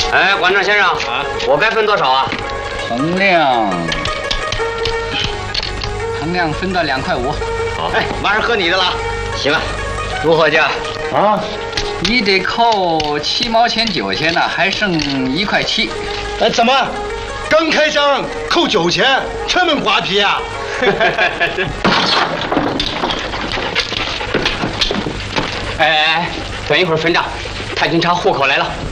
哎，馆长先生啊，我该分多少啊？ 衡量分到2块5。 好，哎，马上喝你的了。行啊，如何价？ 啊，你得扣7毛钱9钱呢，还剩1块7。 哎，怎么？刚开张扣9钱，这么瓜皮啊？ 哎，等一会儿分账，探监察户口来了。